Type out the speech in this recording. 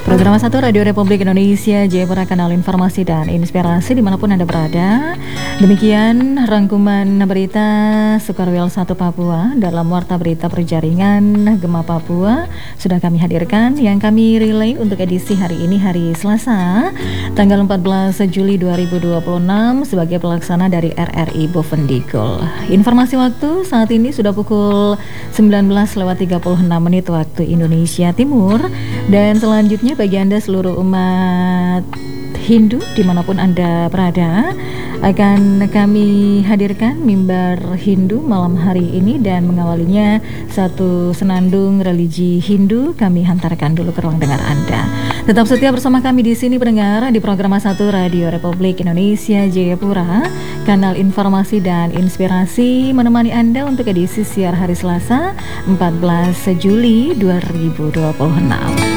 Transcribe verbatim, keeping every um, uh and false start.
Program satu Radio Republik Indonesia, Jayapura, kanal informasi dan inspirasi dimanapun Anda berada. Demikian rangkuman berita Sukarwil satu Papua dalam Warta Berita Perjaringan Gema Papua sudah kami hadirkan, yang kami relay untuk edisi hari ini, hari Selasa tanggal empat belas Juli dua ribu dua puluh enam sebagai pelaksana dari R R I Bovendigul. Informasi waktu saat ini sudah pukul sembilan belas lewat tiga puluh enam menit waktu Indonesia Timur. Dan selanjutnya bagi Anda seluruh umat Hindu dimanapun Anda berada, akan kami hadirkan mimbar Hindu malam hari ini, dan mengawalinya satu senandung religi Hindu kami hantarkan dulu ke ruang dengar Anda. Tetap setia bersama kami di sini pendengar di program satu Radio Republik Indonesia Jayapura, kanal informasi dan inspirasi, menemani Anda untuk edisi siar hari Selasa empat belas Juli dua ribu dua puluh enam.